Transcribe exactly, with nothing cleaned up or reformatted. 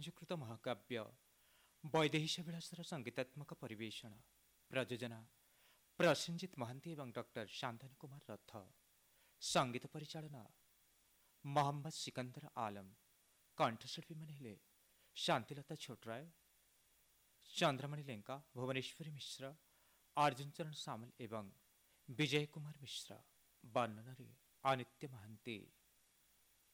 ପଞ୍ଜୀକୃତ ମହାକାବ୍ୟ ବୈଦେହୀଶ ବିଳାସର ସଙ୍ଗୀତାତ୍ମକ ପରିବେଷଣ। ପ୍ରଯୋଜନା ପ୍ରସେନଜିତ ମହାନ୍ତି ଏବଂ ଡକ୍ଟର ଶାନ୍ତନୁ କୁମାର ରଥ। ସଙ୍ଗୀତ ପରିଚାଳନା ମୋହମ୍ମଦ ସିକନ୍ଦର ଆଲମ। କଣ୍ଠଶିଳ୍ପୀମାନେ ହେଲେ ଶାନ୍ତିଲତା ଛୋଟରାୟ, ଚନ୍ଦ୍ରମଣି ଲେଙ୍କା, ଭୁବନେଶ୍ୱରୀ ମିଶ୍ର, ଅର୍ଜୁନ ଚରଣ ସାମଲ ଏବଂ ବିଜୟ କୁମାର ମିଶ୍ର। ବର୍ଣ୍ଣନାରେ ଅନିତ୍ୟ ମହାନ୍ତି।